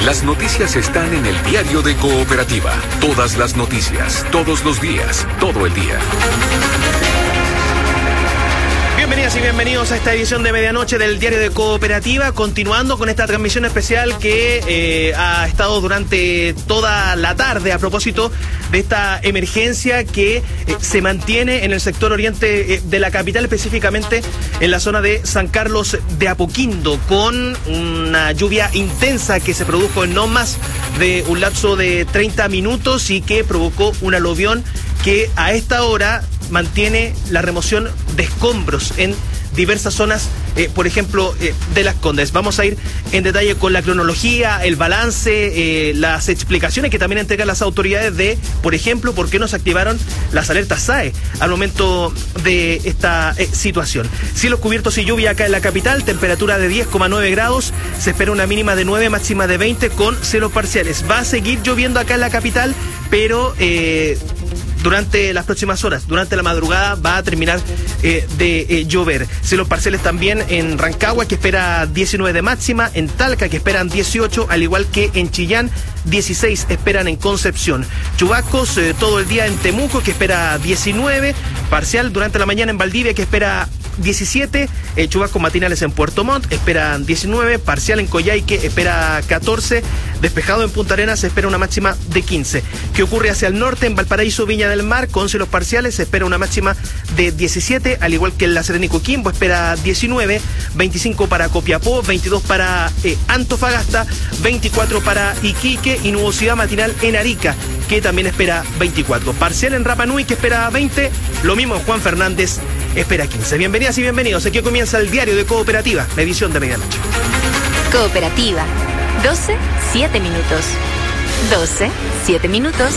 Las noticias están en el diario de Cooperativa. Todas las noticias, todos los días, todo el día. Bienvenidas y bienvenidos a esta edición de medianoche del Diario de Cooperativa, continuando con esta transmisión especial que ha estado durante toda la tarde a propósito de esta emergencia que se mantiene en el sector oriente de la capital, específicamente en la zona de San Carlos de Apoquindo, con una lluvia intensa que se produjo en no más de un lapso de 30 minutos y que provocó un aluvión que a esta hora mantiene la remoción de escombros en diversas zonas, por ejemplo, de Las Condes. Vamos a ir en detalle con la cronología, el balance, las explicaciones que también entregan las autoridades de, por ejemplo, por qué no se activaron las alertas SAE al momento de esta situación. Cielos cubiertos y lluvia acá en la capital, temperatura de 10,9 grados, se espera una mínima de 9, máxima de 20 con cielos parciales. Va a seguir lloviendo acá en la capital, pero durante las próximas horas, durante la madrugada, va a terminar de llover. Cielos parciales también en Rancagua, que espera 19 de máxima, en Talca, que esperan 18, al igual que en Chillán, 16 esperan en Concepción. Chubascos todo el día en Temuco, que espera 19, parcial durante la mañana en Valdivia, que espera 17, chubascos matinales en Puerto Montt, esperan 19, parcial en Coyhaique, espera 14, despejado en Punta Arenas, se espera una máxima de 15. ¿Qué ocurre hacia el norte? En Valparaíso, Viña del Mar, con cielos parciales, se espera una máxima de 17, al igual que en La Serena y Coquimbo, espera 19, 25 para Copiapó, 22 para Antofagasta, 24 para Iquique y nubosidad matinal en Arica, que también espera 24. Parcial en Rapa Nui, que espera 20, lo mismo Juan Fernández, espera 15. Bienvenidas y bienvenidos. Aquí comienza el Diario de Cooperativa, la edición de medianoche. Cooperativa, 12, 7 minutos. 12, 7 minutos.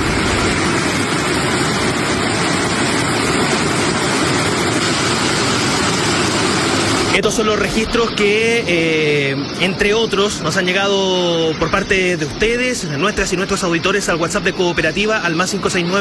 Estos son los registros que, entre otros, nos han llegado por parte de ustedes, nuestras y nuestros auditores, al WhatsApp de Cooperativa, al más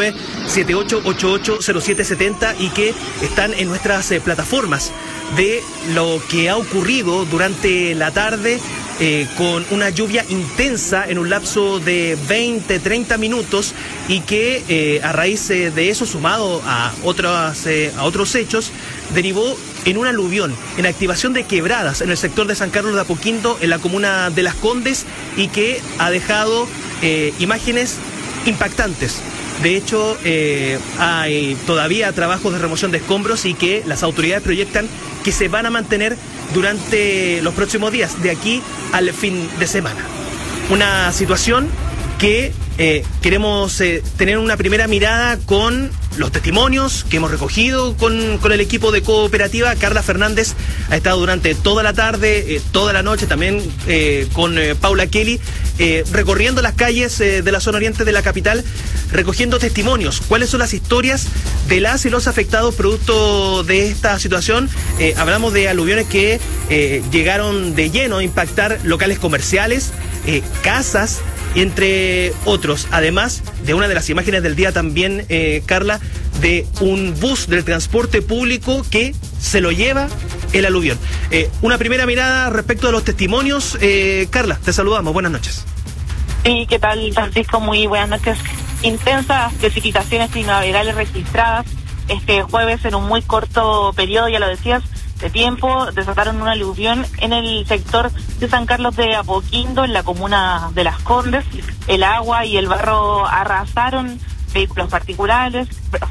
569-7888-0770, y que están en nuestras plataformas de lo que ha ocurrido durante la tarde, con una lluvia intensa en un lapso de 20-30 minutos y que a raíz de eso, sumado a otros hechos, derivó en un aluvión, en activación de quebradas en el sector de San Carlos de Apoquindo, en la comuna de Las Condes, y que ha dejado imágenes impactantes. De hecho, hay todavía trabajos de remoción de escombros y que las autoridades proyectan que se van a mantener durante los próximos días, de aquí al fin de semana. Una situación que queremos tener una primera mirada con los testimonios que hemos recogido con el equipo de Cooperativa. Carla Fernández ha estado durante toda la tarde, toda la noche también con Paula Kelly, recorriendo las calles de la zona oriente de la capital, recogiendo testimonios. ¿Cuáles son las historias de las y los afectados producto de esta situación? Hablamos de aluviones que llegaron de lleno a impactar locales comerciales, casas, entre otros, además de una de las imágenes del día también, Carla, de un bus del transporte público que se lo lleva el aluvión. Una primera mirada respecto a los testimonios. Carla, te saludamos, buenas noches. Sí, ¿qué tal, Francisco? Muy buenas noches. Intensas precipitaciones primaverales registradas este jueves en un muy corto periodo, ya lo decías, de tiempo, desataron una aluvión en el sector de San Carlos de Apoquindo, en la comuna de Las Condes. El agua y el barro arrasaron vehículos particulares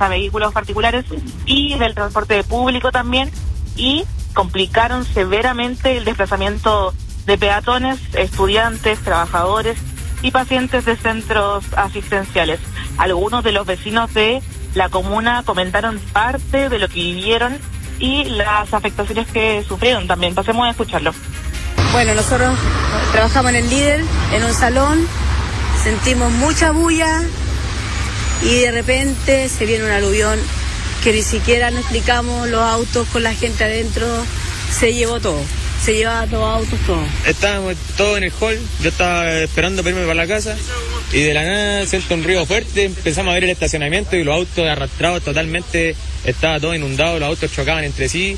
y del transporte público también, y complicaron severamente el desplazamiento de peatones, estudiantes, trabajadores y pacientes de centros asistenciales. Algunos de los vecinos de la comuna comentaron parte de lo que vivieron y las afectaciones que sufrieron también. Pasemos a escucharlo. Bueno, nosotros trabajamos en el líder, en un salón, sentimos mucha bulla y de repente se viene un aluvión que ni siquiera nos explicamos, los autos con la gente adentro, se llevó todo. Se llevaba todos autos, todo. Estábamos todos en el hall, yo estaba esperando para irme para la casa y de la nada siento un ruido fuerte, empezamos a ver el estacionamiento y los autos arrastrados totalmente, estaba todo inundado, los autos chocaban entre sí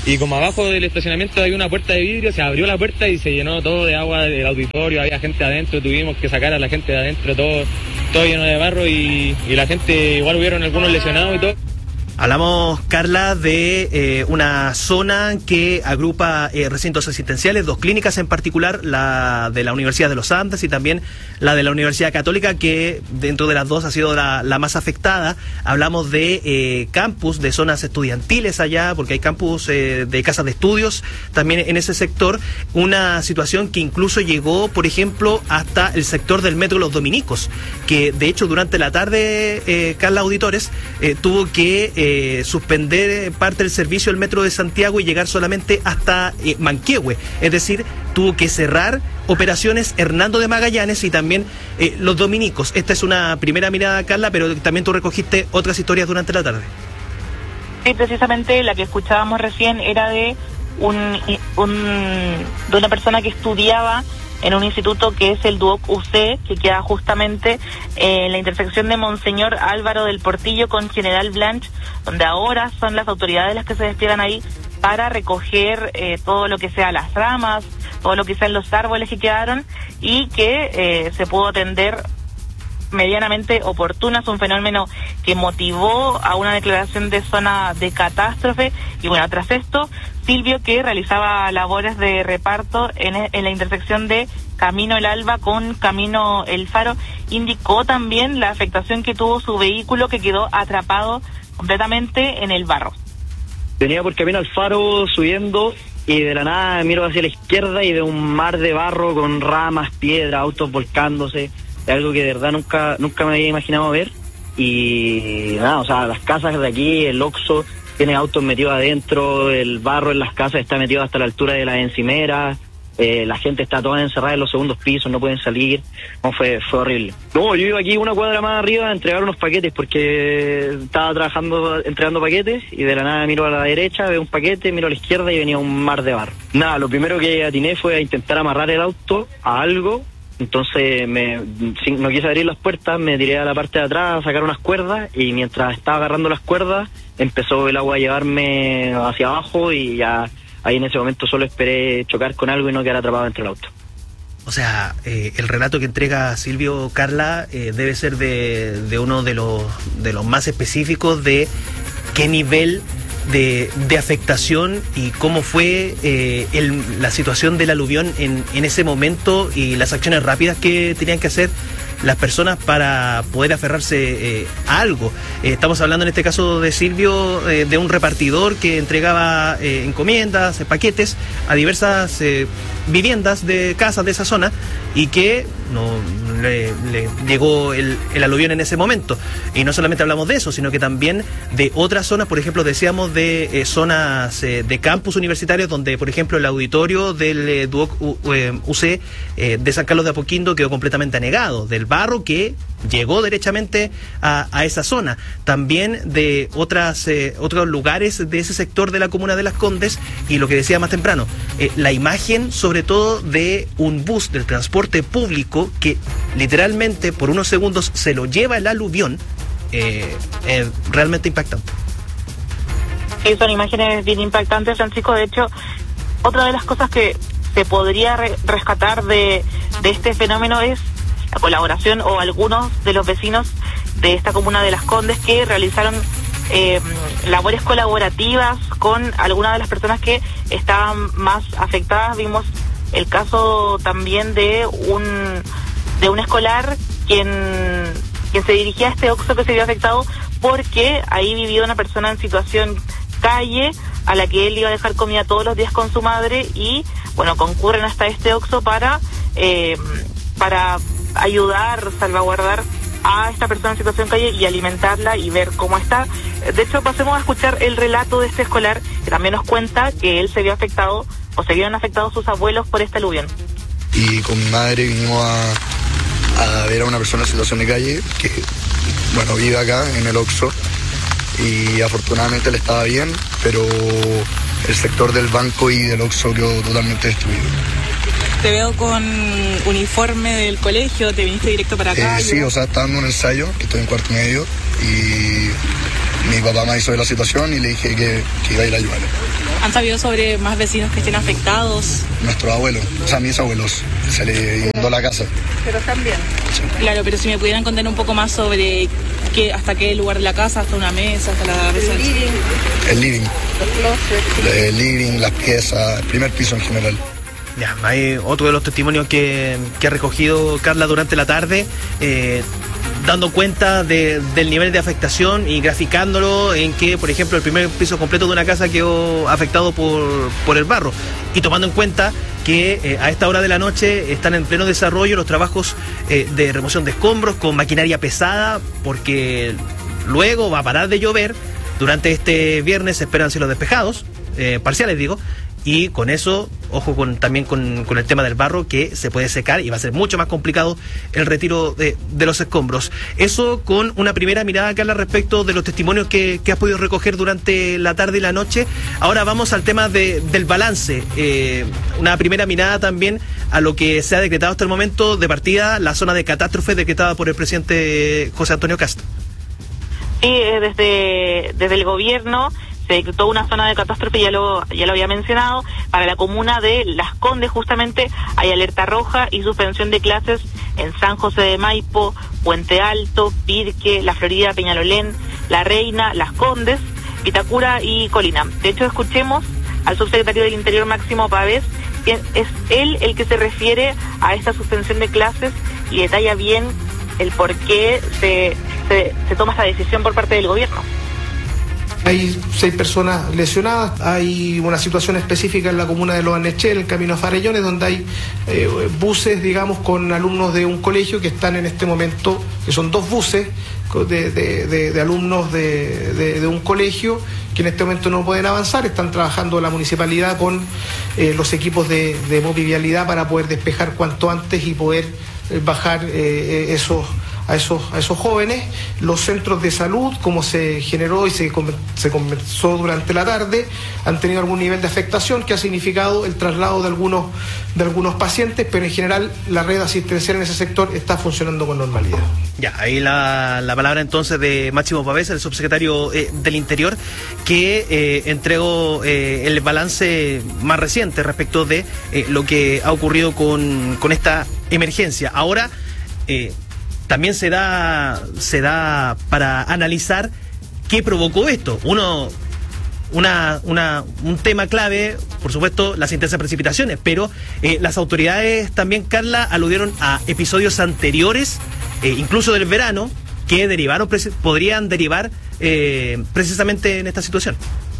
y como abajo del estacionamiento hay una puerta de vidrio, se abrió la puerta y se llenó todo de agua del auditorio, había gente adentro, tuvimos que sacar a la gente de adentro, todo lleno de barro y la gente, igual hubieron algunos lesionados y todo. Hablamos, Carla, de una zona que agrupa recintos asistenciales, 2 clínicas en particular, la de la Universidad de los Andes y también la de la Universidad Católica, que dentro de las dos ha sido la más afectada. Hablamos de campus, de zonas estudiantiles allá, porque hay campus de casas de estudios también en ese sector. Una situación que incluso llegó, por ejemplo, hasta el sector del Metro Los Dominicos, que de hecho durante la tarde, Carla, auditores, tuvo que suspender parte del servicio del Metro de Santiago y llegar solamente hasta Manquehue, es decir, tuvo que cerrar operaciones Hernando de Magallanes y también Los Dominicos. Esta es una primera mirada, Carla, pero también tú recogiste otras historias durante la tarde. Sí, precisamente la que escuchábamos recién era de de una persona que estudiaba en un instituto que es el Duoc UC, que queda justamente en la intersección de Monseñor Álvaro del Portillo con General Blanch, donde ahora son las autoridades las que se despliegan ahí para recoger todo lo que sea las ramas, todo lo que sean los árboles que quedaron y que se pudo atender medianamente oportuna. Es un fenómeno que motivó a una declaración de zona de catástrofe y bueno, tras esto, Silvio, que realizaba labores de reparto en la intersección de Camino El Alba con Camino El Faro, indicó también la afectación que tuvo su vehículo, que quedó atrapado completamente en el barro. Venía por Camino El Faro subiendo y de la nada miro hacia la izquierda y veo un mar de barro con ramas, piedras, autos volcándose. Es algo que de verdad nunca me había imaginado ver. Y nada, o sea, las casas de aquí, el Oxxo tiene autos metidos adentro, el barro en las casas está metido hasta la altura de las encimeras, la gente está toda encerrada en los segundos pisos, no pueden salir. No, fue horrible. No, yo iba aquí una cuadra más arriba a entregar unos paquetes porque estaba trabajando, entregando paquetes, y de la nada miro a la derecha, veo un paquete, miro a la izquierda y venía un mar de barro. Nada, lo primero que atiné fue a intentar amarrar el auto a algo. Entonces no quise abrir las puertas, me tiré a la parte de atrás a sacar unas cuerdas, y mientras estaba agarrando las cuerdas empezó el agua a llevarme hacia abajo, y ya ahí en ese momento solo esperé chocar con algo y no quedar atrapado dentro del auto. O sea, el relato que entrega Silvio, Carla, debe ser de uno de los más específicos de qué nivel de afectación y cómo fue la situación del aluvión en ese momento y las acciones rápidas que tenían que hacer las personas para poder aferrarse a algo. Estamos hablando en este caso de Silvio, de un repartidor que entregaba encomiendas, paquetes a diversas viviendas de casas de esa zona, y que no le llegó el aluvión en ese momento. Y no solamente hablamos de eso, sino que también de otras zonas. Por ejemplo, decíamos de zonas de campus universitarios, donde por ejemplo el auditorio del Duoc UC de San Carlos de Apoquindo quedó completamente anegado, del barro que llegó derechamente a esa zona. También de otros lugares de ese sector de la comuna de Las Condes, y lo que decía más temprano, la imagen sobre todo de un bus del transporte público que literalmente por unos segundos se lo lleva el aluvión, es realmente impactante. Sí, son imágenes bien impactantes, Francisco. De hecho, otra de las cosas que se podría rescatar de este fenómeno es la colaboración, o algunos de los vecinos de esta comuna de Las Condes que realizaron labores colaborativas con algunas de las personas que estaban más afectadas. Vimos el caso también de un escolar quien se dirigía a este Oxxo que se vio afectado porque ahí vivía una persona en situación calle a la que él iba a dejar comida todos los días con su madre, y bueno, concurren hasta este Oxxo para ayudar, salvaguardar a esta persona en situación calle y alimentarla y ver cómo está. De hecho, pasemos a escuchar el relato de este escolar, que también nos cuenta que él se vio afectado, o se vieron afectados sus abuelos por este aluvión. Y con mi madre vinimos a ver a una persona en situación de calle que, bueno, vive acá en el Oxxo, y afortunadamente le estaba bien, pero el sector del banco y del Oxxo quedó totalmente destruido. Te veo con uniforme del colegio, ¿te viniste directo para acá? Sí, o sea, estaba dando un ensayo, que estoy en cuarto medio, y mi papá me avisó de la situación y le dije que iba a ir a ayudar. ¿Han sabido sobre más vecinos que estén afectados? Nuestros abuelos, o sea, mis abuelos, se le inundó la casa. Pero también. Sí. Claro, pero si me pudieran contar un poco más sobre hasta qué lugar de la casa, hasta una mesa, hasta la living. El living. Los closets. El living, las piezas, el primer piso en general. Ya, hay otro de los testimonios que ha recogido Carla durante la tarde, dando cuenta del nivel de afectación y graficándolo en que, por ejemplo, el primer piso completo de una casa quedó afectado por el barro, y tomando en cuenta que a esta hora de la noche están en pleno desarrollo los trabajos de remoción de escombros con maquinaria pesada, porque luego va a parar de llover. Durante este viernes se esperan cielos despejados, parciales digo, y con eso, ojo también con el tema del barro, que se puede secar y va a ser mucho más complicado el retiro de los escombros. Eso con una primera mirada, Carla, respecto de los testimonios que has podido recoger durante la tarde y la noche. Ahora vamos al tema del balance. Una primera mirada también a lo que se ha decretado hasta el momento de partida, la zona de catástrofe decretada por el presidente José Antonio Kast. Sí, desde el gobierno se decretó una zona de catástrofe, ya lo había mencionado. Para la comuna de Las Condes justamente hay alerta roja y suspensión de clases en San José de Maipo, Puente Alto, Pirque, La Florida, Peñalolén, La Reina, Las Condes, Vitacura y Colina. De hecho, escuchemos al subsecretario del Interior, Máximo Pavés, que es él el que se refiere a esta suspensión de clases y detalla bien el por qué se toma esta decisión por parte del gobierno. Hay 6 personas lesionadas, hay una situación específica en la comuna de Loanechel, en el camino a Farellones, donde hay buses, digamos, con alumnos de un colegio que están en este momento, que son 2 buses de alumnos de un colegio que en este momento no pueden avanzar. Están trabajando la municipalidad con los equipos de movilidad para poder despejar cuanto antes y poder bajar a esos jóvenes. Los centros de salud, como se generó y se conversó durante la tarde, han tenido algún nivel de afectación que ha significado el traslado de algunos pacientes, pero en general la red asistencial en ese sector está funcionando con normalidad. Ya, ahí la palabra entonces de Máximo Pavés, el subsecretario del Interior, que entregó el balance más reciente respecto de lo que ha ocurrido con esta emergencia. Ahora también se da para analizar qué provocó esto. Un tema clave, por supuesto, las intensas precipitaciones, pero las autoridades también, Carla, aludieron a episodios anteriores, incluso del verano, que podrían derivar precisamente en esta situación.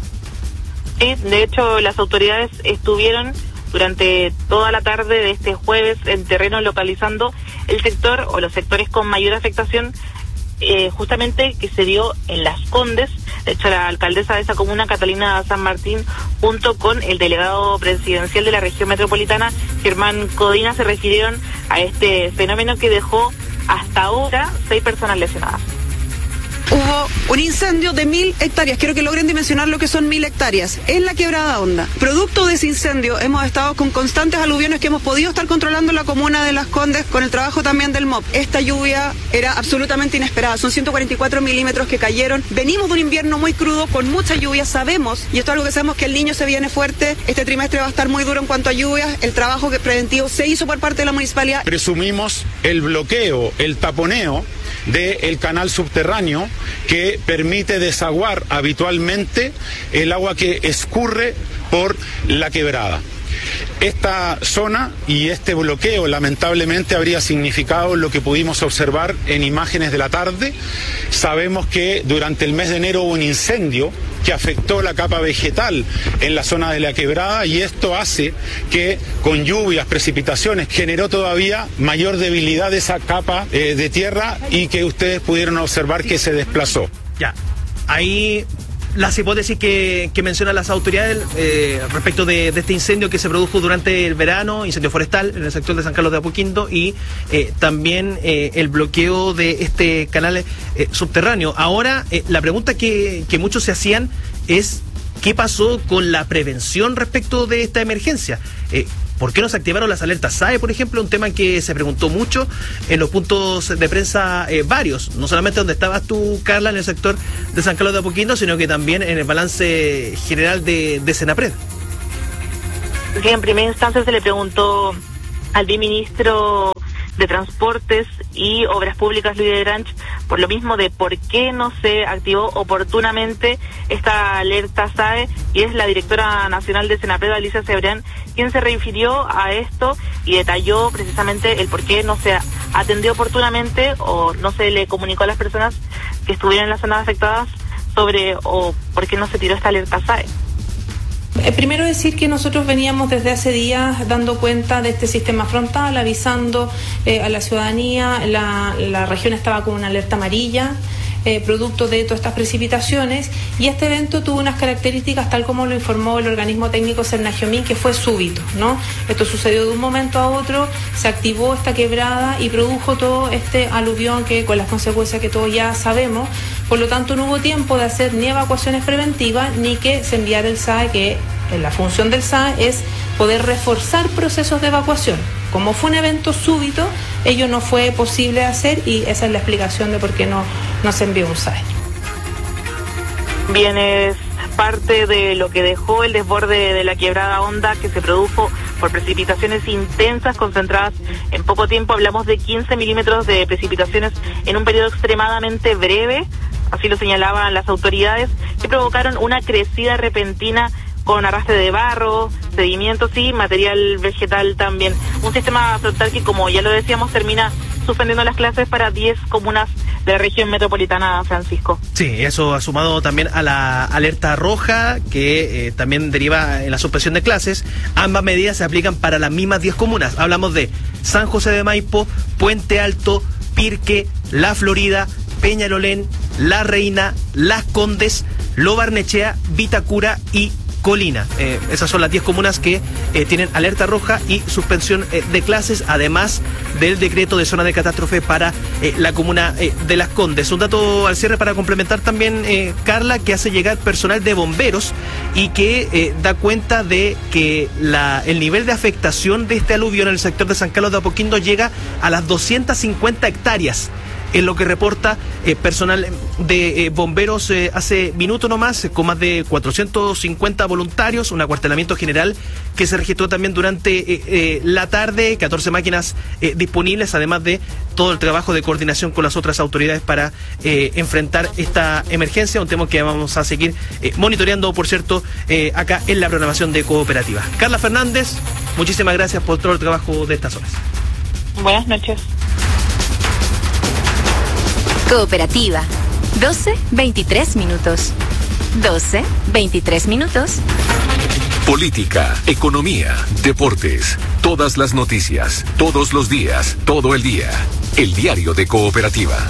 Sí, de hecho, las autoridades estuvieron durante toda la tarde de este jueves en terreno localizando el sector o los sectores con mayor afectación, justamente que se dio en Las Condes. De hecho, la alcaldesa de esa comuna, Catalina San Martín, junto con el delegado presidencial de la región metropolitana, Germán Codina, se refirieron a este fenómeno que dejó hasta ahora 6 personas lesionadas. Hubo un incendio de 1.000 hectáreas, quiero que logren dimensionar lo que son 1.000 hectáreas, en la Quebrada Honda. Producto de ese incendio hemos estado con constantes aluviones que hemos podido estar controlando en la comuna de Las Condes con el trabajo también del MOP. Esta lluvia era absolutamente inesperada, son 144 milímetros que cayeron. Venimos de un invierno muy crudo, con mucha lluvia, sabemos, y esto es algo que sabemos, que el Niño se viene fuerte, este trimestre va a estar muy duro en cuanto a lluvias, el trabajo preventivo se hizo por parte de la municipalidad. Presumimos el bloqueo, el taponeo del canal subterráneo que permite desaguar habitualmente el agua que escurre por la quebrada. Esta zona y este bloqueo lamentablemente habría significado lo que pudimos observar en imágenes de la tarde. Sabemos que durante el mes de enero hubo un incendio que afectó la capa vegetal en la zona de la quebrada, y esto hace que con lluvias, precipitaciones, generó todavía mayor debilidad de esa capa de tierra, y que ustedes pudieron observar que se desplazó. Ya, ahí las hipótesis que mencionan las autoridades respecto de este incendio que se produjo durante el verano, incendio forestal en el sector de San Carlos de Apoquindo, y también el bloqueo de este canal subterráneo. Ahora, la pregunta que muchos se hacían es: ¿qué pasó con la prevención respecto de esta emergencia? ¿Por qué no se activaron las alertas SAE, por ejemplo? Un tema que se preguntó mucho en los puntos de prensa varios, no solamente donde estabas tú, Carla, en el sector de San Carlos de Apoquindo, sino que también en el balance general de Senapred. Sí, en primera instancia se le preguntó al viceministro de Transportes y Obras Públicas, Luis de Granch, por lo mismo de por qué no se activó oportunamente esta alerta SAE, y es la directora nacional de Senapred, Alicia Cebrián, quien se refirió a esto y detalló precisamente el por qué no se atendió oportunamente o no se le comunicó a las personas que estuvieron en las zonas afectadas sobre o por qué no se tiró esta alerta SAE. Primero decir que nosotros veníamos desde hace días dando cuenta de este sistema frontal, avisando a la ciudadanía. La región estaba con una alerta amarilla, producto de todas estas precipitaciones, y este evento tuvo unas características tal como lo informó el organismo técnico Cernagiomín, que fue súbito, ¿no? Esto sucedió de un momento a otro, se activó esta quebrada y produjo todo este aluvión que con las consecuencias que todos ya sabemos. Por lo tanto, no hubo tiempo de hacer ni evacuaciones preventivas ni que se enviara el SAE, que la función del SAE es poder reforzar procesos de evacuación. Como fue un evento súbito, ello no fue posible hacer, y esa es la explicación de por qué no se envió un SAE. Bien, es parte de lo que dejó el desborde de la quebrada Honda, que se produjo por precipitaciones intensas concentradas en poco tiempo. Hablamos de 15 milímetros de precipitaciones en un periodo extremadamente breve, así lo señalaban las autoridades, que provocaron una crecida repentina con arrastre de barro, sedimentos y material vegetal también. Un sistema frontal que, como ya lo decíamos, termina suspendiendo las clases para 10 comunas de la región metropolitana, Francisco. Sí, eso ha sumado también a la alerta roja, que también deriva en la suspensión de clases. Ambas medidas se aplican para las mismas 10 comunas. Hablamos de San José de Maipo, Puente Alto, Pirque, La Florida, Peñalolén, La Reina, Las Condes, Lo Barnechea, Vitacura y Colina. Esas son las 10 comunas que tienen alerta roja y suspensión de clases, además del decreto de zona de catástrofe para la comuna de Las Condes. Un dato al cierre para complementar también, Carla, que hace llegar personal de bomberos y que da cuenta de que el nivel de afectación de este aluvio en el sector de San Carlos de Apoquindo llega a las 250 hectáreas. En lo que reporta personal de bomberos hace minutos nomás, con más de 450 voluntarios, un acuartelamiento general que se registró también durante la tarde, 14 máquinas disponibles, además de todo el trabajo de coordinación con las otras autoridades para enfrentar esta emergencia, un tema que vamos a seguir monitoreando, por cierto, acá en la programación de Cooperativa. Carla Fernández, muchísimas gracias por todo el trabajo de estas horas. Buenas noches. Cooperativa, 12:23 minutos. 12:23 minutos. Política, economía, deportes, todas las noticias, todos los días, todo el día. El diario de Cooperativa.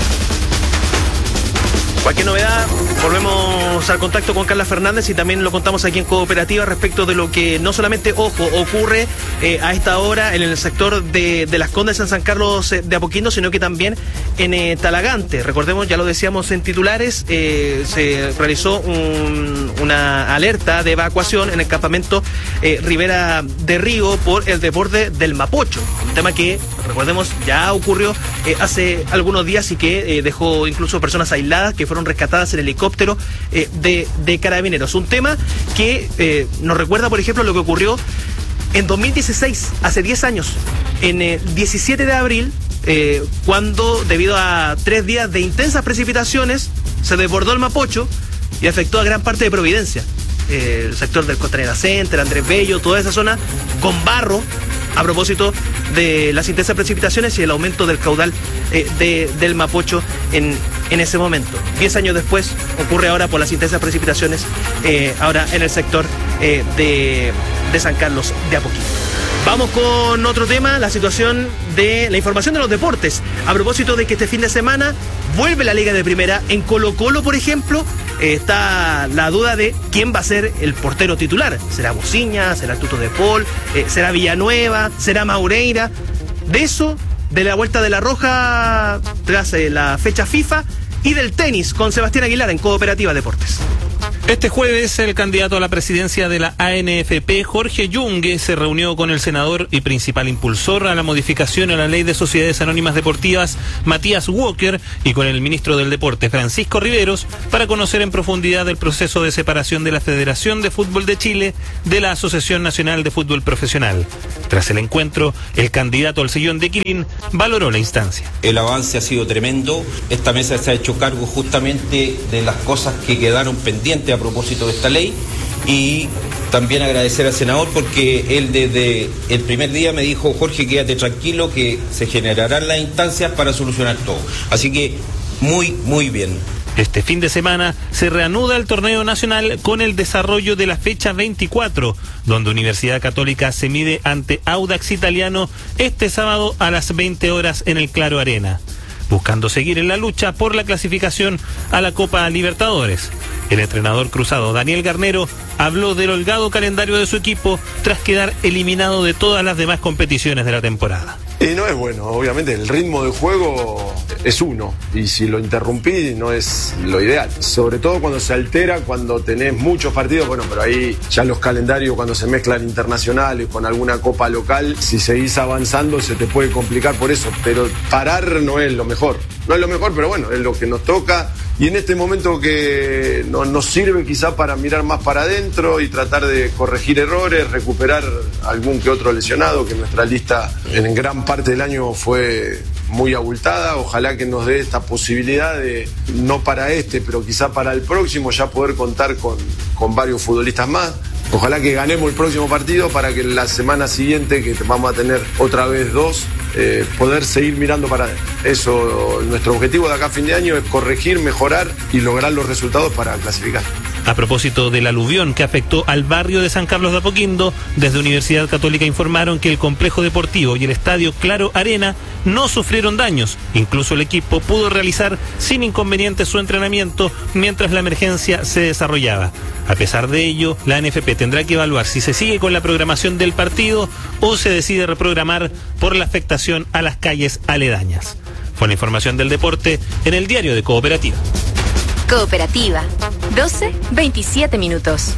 Cualquier novedad, volvemos al contacto con Carla Fernández y también lo contamos aquí en Cooperativa respecto de lo que no solamente, ocurre a esta hora en el sector de Las Condes en San Carlos de Apoquindo, sino que también en Talagante. Recordemos, ya lo decíamos en titulares, se realizó una alerta de evacuación en el campamento Ribera de Río por el desborde del Mapocho. Un tema que, recordemos, ya ocurrió hace algunos días y que dejó incluso personas aisladas que fueron rescatadas en helicóptero de Carabineros. Un tema que nos recuerda, por ejemplo, lo que ocurrió en 2016, hace 10 años, en el 17 de abril, cuando debido a 3 días de intensas precipitaciones se desbordó el Mapocho y afectó a gran parte de Providencia. El sector del Costanera Center, Andrés Bello, toda esa zona con barro, a propósito de las intensas precipitaciones y el aumento del caudal del Mapocho en ese momento. 10 años después ocurre ahora por las intensas precipitaciones ahora en el sector de San Carlos de Apoquindo. Vamos con otro tema, la situación de la información de los deportes. A propósito de que este fin de semana vuelve la Liga de Primera. En Colo-Colo, por ejemplo, está la duda de quién va a ser el portero titular. ¿Será Bociña? ¿Será Tuto de Paul? ¿Será Villanueva? ¿Será Maureira? De eso, de la vuelta de la Roja tras la fecha FIFA y del tenis con Sebastián Aguilar en Cooperativa Deportes. Este jueves, el candidato a la presidencia de la ANFP, Jorge Yungue, se reunió con el senador y principal impulsor a la modificación a la Ley de Sociedades Anónimas Deportivas, Matías Walker, y con el ministro del Deporte, Francisco Riveros, para conocer en profundidad el proceso de separación de la Federación de Fútbol de Chile de la Asociación Nacional de Fútbol Profesional. Tras el encuentro, el candidato al sillón de Quilín valoró la instancia. El avance ha sido tremendo. Esta mesa se ha hecho cargo justamente de las cosas que quedaron pendientes a propósito de esta ley, y también agradecer al senador porque él desde el primer día me dijo: Jorge, quédate tranquilo que se generarán las instancias para solucionar todo. Así que muy bien. Este fin de semana se reanuda el torneo nacional con el desarrollo de la fecha 24, donde Universidad Católica se mide ante Audax Italiano este sábado a las 20 horas en el Claro Arena, buscando seguir en la lucha por la clasificación a la Copa Libertadores. El entrenador cruzado Daniel Garnero habló del holgado calendario de su equipo tras quedar eliminado de todas las demás competiciones de la temporada. Y no es bueno, obviamente el ritmo de juego es uno, y si lo interrumpí no es lo ideal, sobre todo cuando se altera, cuando tenés muchos partidos, bueno, pero ahí ya los calendarios cuando se mezclan internacionales con alguna copa local, si seguís avanzando se te puede complicar por eso, pero parar no es lo mejor, pero bueno, es lo que nos toca. Y en este momento que nos sirve quizá para mirar más para adentro y tratar de corregir errores, recuperar algún que otro lesionado, que nuestra lista en gran parte del año fue muy abultada. Ojalá que nos dé esta posibilidad de, no para pero quizá para el próximo, ya poder contar con varios futbolistas más. Ojalá que ganemos el próximo partido para que la semana siguiente, que vamos a tener otra vez 2, poder seguir mirando para adentro. Eso, nuestro objetivo de acá a fin de año es corregir, mejorar y lograr los resultados para clasificar. A propósito del aluvión que afectó al barrio de San Carlos de Apoquindo, desde Universidad Católica informaron que el complejo deportivo y el estadio Claro Arena no sufrieron daños. Incluso el equipo pudo realizar sin inconvenientes su entrenamiento mientras la emergencia se desarrollaba. A pesar de ello, la ANFP tendrá que evaluar si se sigue con la programación del partido o se decide reprogramar por la afectación a las calles aledañas. Fue la información del deporte en el Diario de Cooperativa. Cooperativa, 12:27 minutos.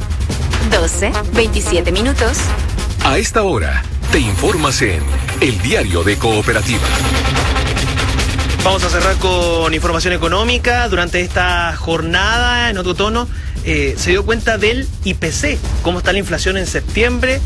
12:27 minutos. A esta hora, te informas en el Diario de Cooperativa. Vamos a cerrar con información económica. Durante esta jornada, en otro tono, se dio cuenta del IPC, cómo está la inflación en septiembre,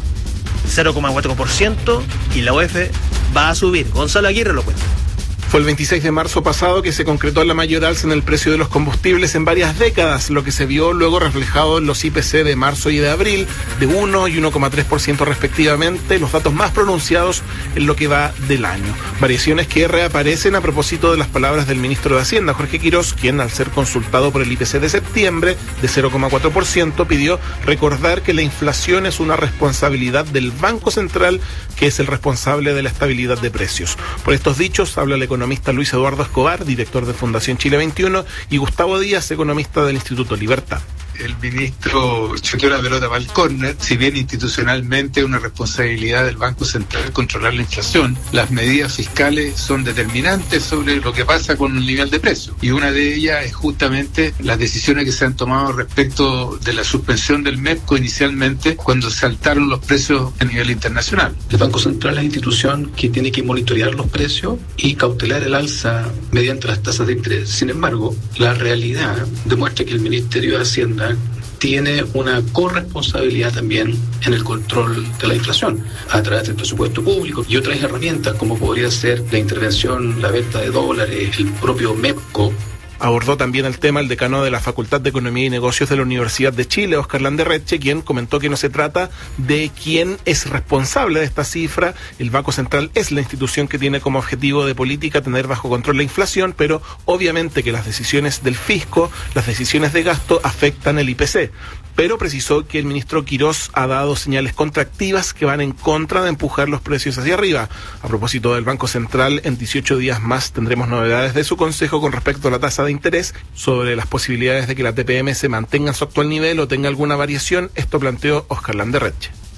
0,4%, y la UEF va a subir. Gonzalo Aguirre lo cuenta. Fue el 26 de marzo pasado que se concretó la mayor alza en el precio de los combustibles en varias décadas, lo que se vio luego reflejado en los IPC de marzo y de abril, de 1 y 1,3% respectivamente, los datos más pronunciados en lo que va del año. Variaciones que reaparecen a propósito de las palabras del ministro de Hacienda, Jorge Quirós, quien al ser consultado por el IPC de septiembre, de 0,4%, pidió recordar que la inflación es una responsabilidad del Banco Central, que es el responsable de la estabilidad de precios. Por estos dichos habla el economista Luis Eduardo Escobar, director de Fundación Chile 21, y Gustavo Díaz, economista del Instituto Libertad. El ministro choqueó la pelota para el córner. Si bien institucionalmente es una responsabilidad del Banco Central controlar la inflación, las medidas fiscales son determinantes sobre lo que pasa con el nivel de precios. Y una de ellas es justamente las decisiones que se han tomado respecto de la suspensión del MEPCO inicialmente, cuando saltaron los precios a nivel internacional. El Banco Central es la institución que tiene que monitorear los precios y cautelar el alza mediante las tasas de interés. Sin embargo, la realidad demuestra que el Ministerio de Hacienda tiene una corresponsabilidad también en el control de la inflación a través del presupuesto público y otras herramientas como podría ser la intervención, la venta de dólares, el propio MEPCO. Abordó también el tema el decano de la Facultad de Economía y Negocios de la Universidad de Chile, Óscar Landerreche, quien comentó que no se trata de quién es responsable de esta cifra. El Banco Central es la institución que tiene como objetivo de política tener bajo control la inflación, pero obviamente que las decisiones del fisco, las decisiones de gasto afectan el IPC. Pero precisó que el ministro Quirós ha dado señales contractivas que van en contra de empujar los precios hacia arriba. A propósito del Banco Central, en 18 días más tendremos novedades de su consejo con respecto a la tasa de interés, sobre las posibilidades de que la TPM se mantenga en su actual nivel o tenga alguna variación. Esto planteó Óscar Landerreche.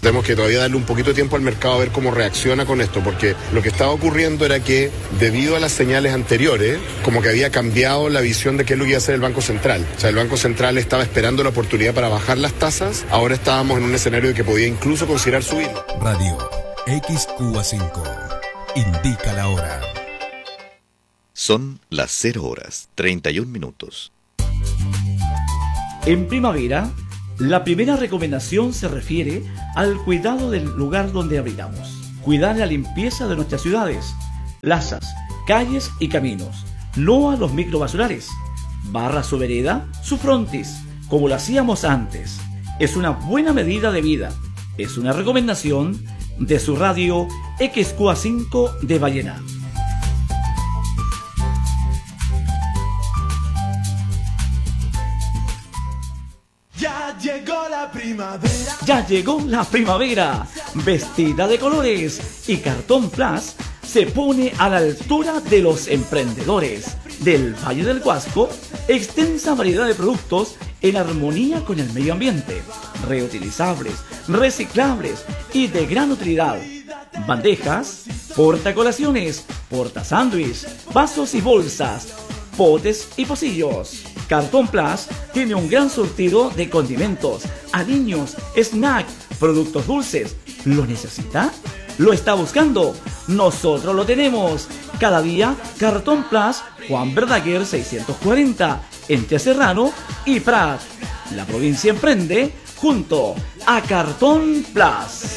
Tenemos que todavía darle un poquito de tiempo al mercado a ver cómo reacciona con esto, porque lo que estaba ocurriendo era que debido a las señales anteriores, como que había cambiado la visión de qué es lo que iba a hacer el Banco Central. O sea, el Banco Central estaba esperando la oportunidad para bajar las tasas, ahora estábamos en un escenario de que podía incluso considerar subir. Radio XQA5 indica la hora. Son las 0:31. En primavera, la primera recomendación se refiere al cuidado del lugar donde habitamos. Cuidar la limpieza de nuestras ciudades, plazas, calles y caminos. No a los microbasulares. Barra su vereda, su frontis, como lo hacíamos antes. Es una buena medida de vida. Es una recomendación de su radio XQA5 de Vallenar. Ya llegó la primavera. Ya llegó la primavera, vestida de colores, y Cartón Plus se pone a la altura de los emprendedores del Valle del Huasco. Extensa variedad de productos en armonía con el medio ambiente, reutilizables, reciclables y de gran utilidad. Bandejas, portacolaciones, portasándwich, vasos y bolsas, potes y pocillos. Cartón Plus tiene un gran surtido de condimentos, aliños, snack, productos dulces. ¿Lo necesita? ¿Lo está buscando? Nosotros lo tenemos. Cada día, Cartón Plus, Juan Verdaguer 640, entre Serrano y Prat. La provincia emprende junto a Cartón Plus.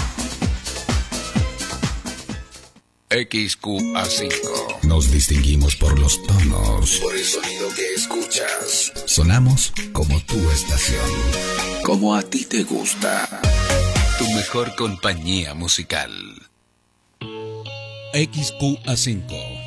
XQA5. Nos distinguimos por los tonos, por el sonido que escuchas. Sonamos como tu estación, como a ti te gusta. Tu mejor compañía musical. XQA5